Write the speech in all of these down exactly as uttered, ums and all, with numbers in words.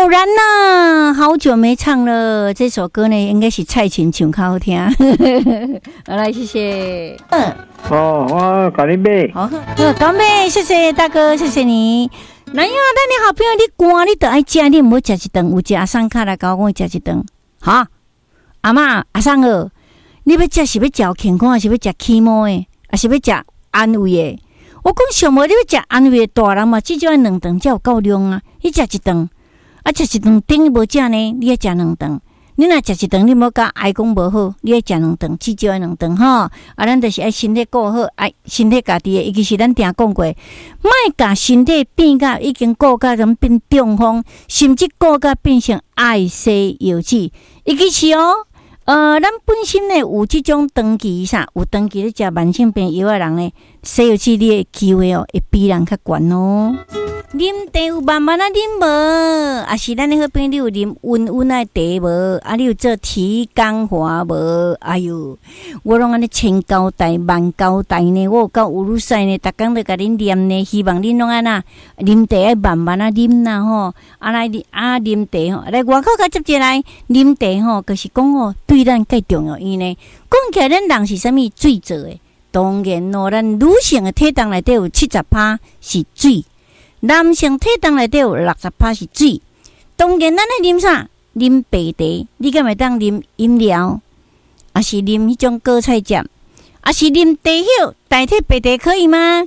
偶然呐、啊，好久没唱了。这首歌呢，应该是蔡琴唱较好听。好来，谢谢。嗯， 哦，我给你买。 好，干杯！谢谢大哥，谢谢你。哪样？咱你好朋友，你寒你都爱食，你唔好食一顿。有食阿桑卡来教我食一顿。哈，阿嬷阿桑哦，你要食是要食健康，还是要食起毛的，还是要食安慰的？我讲上无你要食安慰的大人嘛，至少要两顿才有够量啊！你食一顿。啊，食一顿顶无食呢，你要食两顿。你若食一顿，你莫甲爱讲无好，你要食两顿，至少要两顿吼。啊，咱就是爱身体顾好，爱身体家己的，尤其是咱定讲过，莫甲身体变甲已经顾甲咁变中风，甚至顾甲变成爱西药剂，尤其是哦。呃，咱本身呢有即种长期啥，有长期咧食慢性病药的人呢，西药剂你的机会哦，会比人较悬哦。啉茶有慢慢啊啉无，啊是咱的好朋友你有啉温温的茶无？啊你有做体感化无？哎哟，我拢安尼千交代万交代呢，我有够有鲁赛呢，逐工都甲恁念呢，希望恁拢安那啉茶爱慢慢啊啉啦吼，啊来啊啉茶吼，来外口甲接起来啉茶吼，就是讲吼对咱介重要，因为讲起来咱人是啥物水做的？当然咯，咱女性的体重内底有七十趴是水。男性体重内底有六十趴是水，当然咱咧啉啥？啉白茶，你敢会当啉饮料，还是啉迄种果菜汁，还是啉茶叶代替白茶可以吗？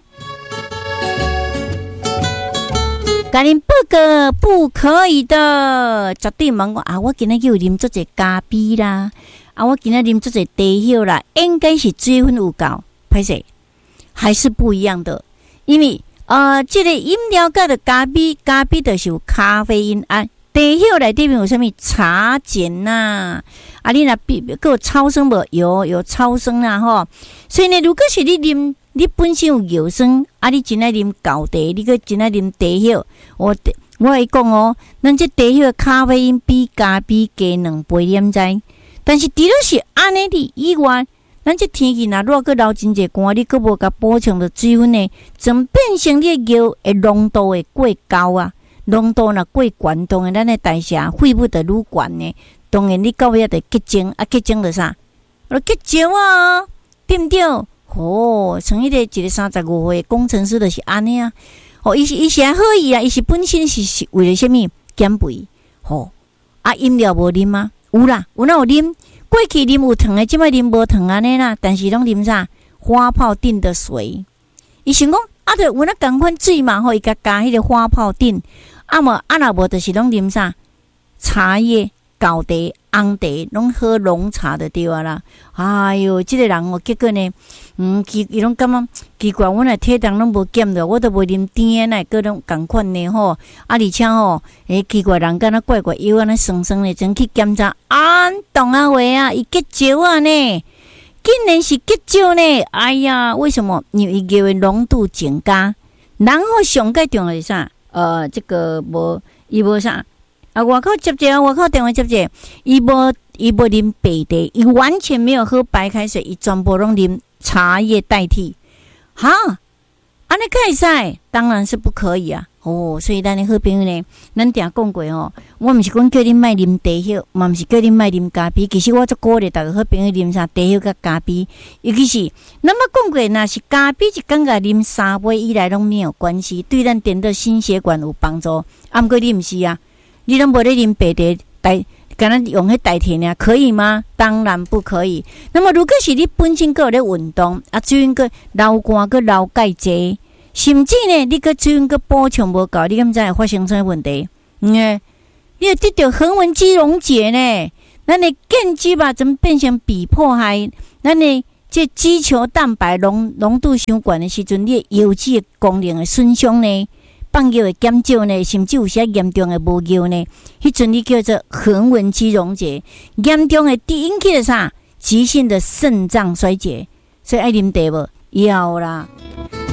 甲啉报告不可以的，绝对茫讲啊！我今日有啉做者咖啡啦，啊，我今日啉做者茶叶啦，应该是水分有够，歹势还是不一样的，因为。呃，这个饮料甲的咖啡，咖啡就是有咖啡因啊。茶叶内底面有啥物茶碱呐？啊，你若比个有超生无？有有超生啦吼。所以呢，如果是你啉，你本身有药酸，啊，你真爱啉高茶，你个真爱啉茶叶。我我会讲哦，咱这茶叶咖啡因比咖啡加两倍点在。但是除了是安尼的以外，咱这天气若热，个流真济寒，你佫无甲补充着水分呢，怎变成你的药的浓度会过高啊？浓度若过悬，当然咱的代谢肺部就愈悬呢。当然你到尾得结晶，啊结晶着啥？啊结石啊，对毋对？哦，像迄个一个三十五岁工程师就是安尼啊。哦，伊是伊是还好伊啊，伊是本身是是为了啥物减肥？吼、哦、啊饮料无啉吗？有啦，有哪有啉？过去啉有糖的，即摆啉无糖安尼啦，但是拢啉啥花泡定的水。伊想讲啊，着有那共款水嘛，吼，伊甲加迄个花泡定，啊无啊若无，就是拢啉啥茶叶、高茶、红茶，拢喝浓茶的对啊啦。哎哟，即、这个人哦，结果呢，嗯，伊伊拢感觉奇怪，阮诶体重拢无减着，我都无啉甜诶，个拢共款呢吼。啊，而且吼，诶，奇怪人敢若怪怪腰安尼酸酸诶，真去检查，啊，懂啊话啊，伊结石啊呢，竟然是结石呢！哎呀，为什么？因为伊药诶浓度增加，然后上介重要是啥？呃，这个无，伊无啥。啊，外口接者，外口电话接者，伊无伊无啉白茶，伊完全没有喝白开水，伊全部拢啉茶叶代替。哈，安尼可以使？当然是不可以啊！哦，所以咱的好朋友呢，咱定讲过哦，我毋是讲叫恁莫啉茶叶，嘛毋是叫恁莫啉咖啡。其实我足鼓励逐个好朋友啉啥茶叶甲咖啡，尤其是咱捌讲过，若是咖啡一工甲啉三杯以来拢没有关系，对咱点的心血管有帮助。啊，毋过你毋是啊。你拢无咧啉白茶代，敢若用迄代替呢？可以吗？当然不可以。那么如果是你本身个有咧运动，啊，水分个流汗个流钙济，甚至呢，你个水分个补充无够，你敢知会发生啥问题？嗯，你要得到横纹肌溶解呢，咱的腱肌吧，怎么变成比迫害？咱的这肌球蛋白浓浓度伤悬的时阵，你腰肌的功能的损伤呢？放药会减少呢，甚至有些严重的无药呢，迄阵你叫做横纹肌溶解，严重的引起了啥？急性的肾脏衰竭，所以爱啉茶无？要啦。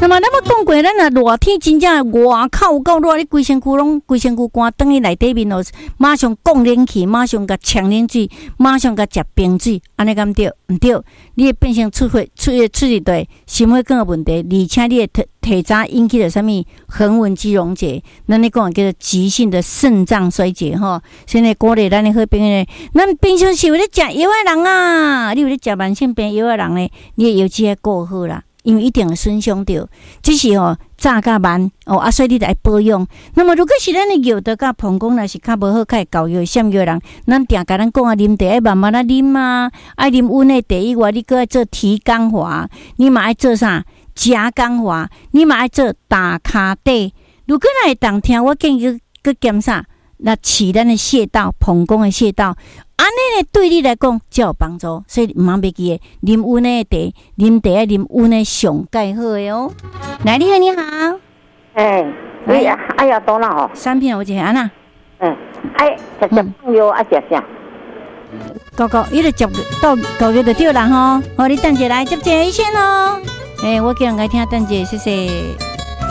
那么咱要讲过，咱啊热天真正外口有够热，你规身躯拢规身躯寒，等于内底面哦，马上降冷气，马上甲呛冷水，马上甲食冰水，安尼敢对？毋对，你会变成出血、出血、出血对心血管的问题，而且你的体体早引起了什么横纹肌溶解，咱咧讲叫做急性的肾脏衰竭吼。现在鼓励咱的好朋友，咱平常时有咧食药的人啊，你有咧食慢性病药的人咧，你的药剂要顾好啦。因为一定会损伤到，只是哦早甲慢哦，啊所以你得爱保养。那么如果是咱的药得甲膀胱若是较无好，较会搞药闪药人，咱定甲咱讲啊，啉茶爱慢慢啊啉啊，爱啉温的茶以外，你搁爱做提肛滑，你嘛爱做啥夹肛滑，你嘛爱做打骹底。如果若会当听，我建议搁减啥，那饲咱的穴道，膀胱的穴道。安尼咧，对你来讲才有帮助，所以毋通袂记诶，啉温诶茶，啉茶爱啉温诶上介好诶哦。来，你好，你好， 哎，你哎呀，多啦吼， 产品有一下呐， 嗯，哎，食食饭药啊，食啥？ 高高，伊就接到高月就对啦吼，好，你等下来接接一线哦。哎，我叫人家听，等下谢谢。